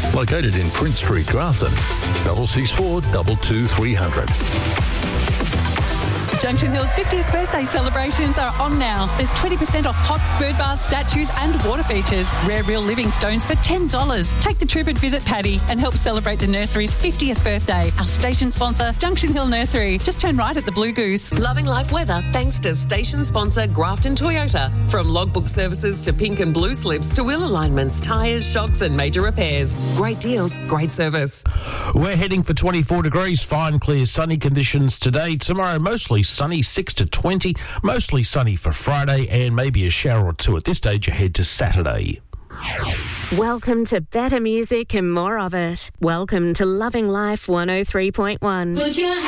Located in Prince Street, Grafton. 664 22 300. Junction Hill's 50th birthday celebrations are on now. There's 20% off pots, bird baths, statues and water features. Rare real living stones for $10. Take the trip and visit Paddy and help celebrate the nursery's 50th birthday. Our station sponsor, Junction Hill Nursery. Just turn right at the Blue Goose. Loving life weather thanks to station sponsor Grafton Toyota. From logbook services to pink and blue slips to wheel alignments, tyres, shocks and major repairs. Great deals, great service. We're heading for 24 degrees, fine, clear, sunny conditions today. Tomorrow, mostly sunny, 6 to 20. Mostly sunny for Friday and maybe a shower or two at this stage ahead to Saturday. Welcome to better music and more of it. Welcome to Loving Life 103.1. Put your